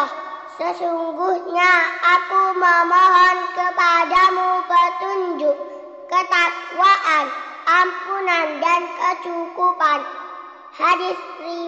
Allah, sesungguhnya aku memohon kepadamu petunjuk, ketakwaan, ampunan dan kecukupan. Hadis